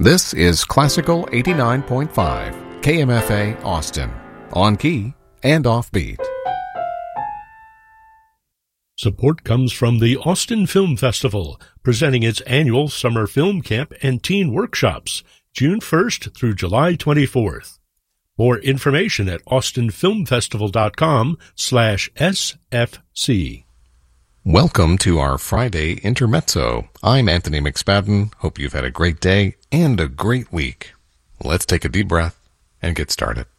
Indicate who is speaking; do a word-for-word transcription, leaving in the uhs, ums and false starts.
Speaker 1: This is Classical eighty-nine point five, K M F A Austin, on key and offbeat.
Speaker 2: Support comes from the Austin Film Festival, presenting its annual summer film camp and teen workshops, June first through July twenty-fourth. More information at austinfilmfestival.com slash SFC.
Speaker 1: Welcome to our Friday Intermezzo. I'm Anthony McSpadden. Hope you've had a great day and a great week. Let's take a deep breath and get started.